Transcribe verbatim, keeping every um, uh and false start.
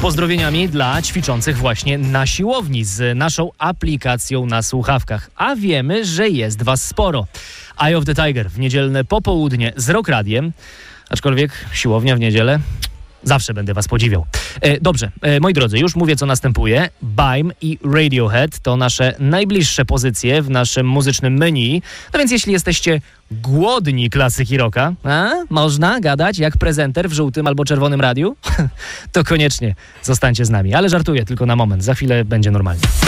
pozdrowieniami dla ćwiczących właśnie na siłowni z naszą aplikacją na słuchawkach. A wiemy, że jest was sporo. Eye of the Tiger w niedzielne popołudnie z Rock Radiem. Aczkolwiek siłownia w niedzielę... Zawsze będę was podziwiał. E, dobrze, e, moi drodzy, już mówię, co następuje. Baim i Radiohead to nasze najbliższe pozycje w naszym muzycznym menu. No więc jeśli jesteście głodni klasyki rocka, a, można gadać jak prezenter w żółtym albo czerwonym radiu, to koniecznie zostańcie z nami. Ale żartuję tylko na moment, za chwilę będzie normalnie.